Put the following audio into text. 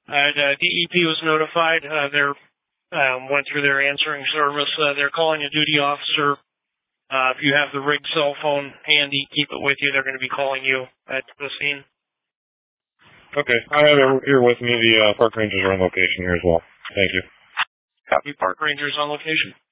DEP was notified. They're went through their answering service. They're calling a duty officer. If you have the rig cell phone handy, keep it with you. They're going to be calling you at the scene. Okay, I have it here with me. The park rangers are on location here as well. Thank you. Copy. Park rangers on location.